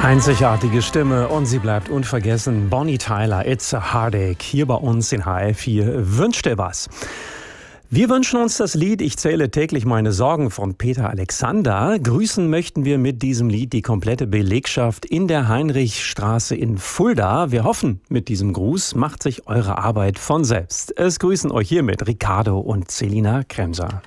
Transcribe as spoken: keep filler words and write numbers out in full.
Einzigartige Stimme und sie bleibt unvergessen. Bonnie Tyler, It's a Heartache, hier bei uns in H R vier. Wünsch dir was. Wir wünschen uns das Lied Ich zähle täglich meine Sorgen von Peter Alexander. Grüßen möchten wir mit diesem Lied die komplette Belegschaft in der Heinrichstraße in Fulda. Wir hoffen, mit diesem Gruß macht sich eure Arbeit von selbst. Es grüßen euch hiermit Ricardo und Selina Kremser.